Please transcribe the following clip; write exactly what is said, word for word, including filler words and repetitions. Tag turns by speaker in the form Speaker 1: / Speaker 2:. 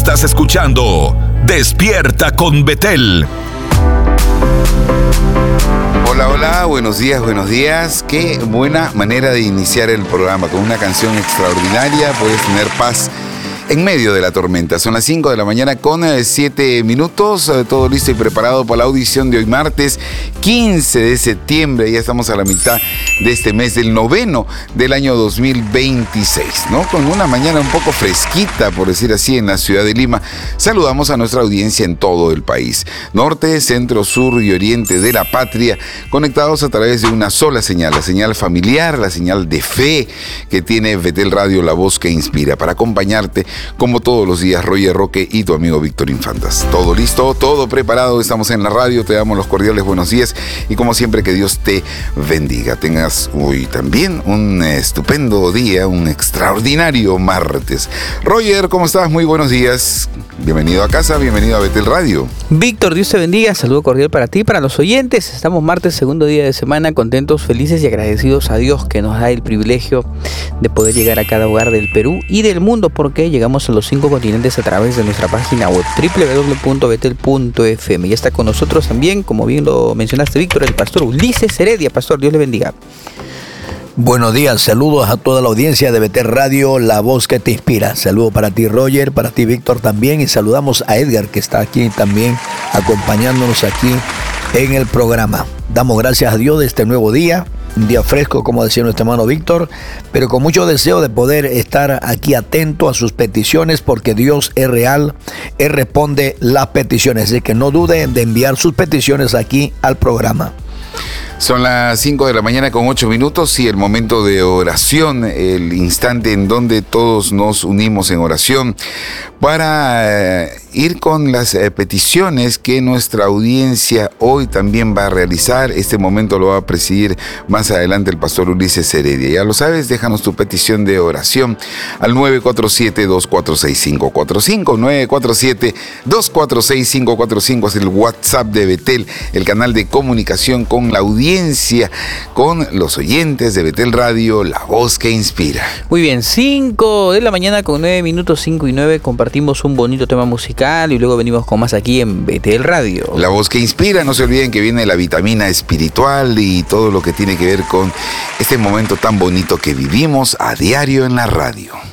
Speaker 1: Estás escuchando Despierta con Betel.
Speaker 2: Hola, hola, buenos días, buenos días. Qué buena manera de iniciar el programa con una canción extraordinaria. Puedes tener paz en medio de la tormenta. Son las cinco de la mañana con siete minutos. Todo listo y preparado para la audición de hoy martes quince de septiembre. Ya estamos a la mitad de este mes, del noveno del año dos mil veintiséis, ¿no? Con una mañana un poco fresquita, por decir así, en la ciudad de Lima. Saludamos a nuestra audiencia en todo el país. Norte, centro, sur y oriente de la patria, conectados a través de una sola señal, la señal familiar, la señal de fe que tiene Betel Radio, la voz que inspira, para acompañarte como todos los días, Roger Roque y tu amigo Víctor Infantas. Todo listo, todo preparado, estamos en la radio, te damos los cordiales buenos días y como siempre que Dios te bendiga. Tengas hoy también un estupendo día, un extraordinario martes. Roger, ¿cómo estás? Muy buenos días. Bienvenido a casa, bienvenido a Betel Radio.
Speaker 3: Víctor, Dios te bendiga, saludo cordial para ti, para los oyentes. Estamos martes, segundo día de semana, contentos, felices y agradecidos a Dios que nos da el privilegio de poder llegar a cada hogar del Perú y del mundo, porque llegamos a los cinco continentes a través de nuestra página web doble u doble u doble u punto betel punto efe eme. Y está con nosotros también, como bien lo mencionaste, Víctor, el pastor Ulises Heredia. Pastor, Dios le bendiga.
Speaker 4: Buenos días, saludos a toda la audiencia de Betel Radio, la voz que te inspira. Saludo para ti, Roger, para ti, Víctor, también. Y saludamos a Edgar, que está aquí también acompañándonos aquí en el programa. Damos gracias a Dios de este nuevo día, un día fresco, como decía nuestro hermano Víctor, pero con mucho deseo de poder estar aquí atento a sus peticiones, porque Dios es real, Él responde las peticiones, así que no duden de enviar sus peticiones aquí al programa.
Speaker 2: Son las cinco de la mañana con ocho minutos y el momento de oración, el instante en donde todos nos unimos en oración para eh, ir con las eh, peticiones que nuestra audiencia hoy también va a realizar. Este momento lo va a presidir más adelante el pastor Ulises Heredia. Ya lo sabes, déjanos tu petición de oración al nueve cuatro siete, dos cuatro seis, cinco cuatro cinco, nueve cuatro siete, dos cuatro seis, cinco cuatro cinco, es el WhatsApp de Betel, el canal de comunicación con la audiencia, con los oyentes de Betel Radio, la voz que inspira.
Speaker 3: Muy bien, cinco de la mañana con nueve minutos, cinco y nueve, compartimos un bonito tema musical y luego venimos con más aquí en Betel Radio.
Speaker 2: La voz que inspira, no se olviden que viene la vitamina espiritual y todo lo que tiene que ver con este momento tan bonito que vivimos a diario en la radio.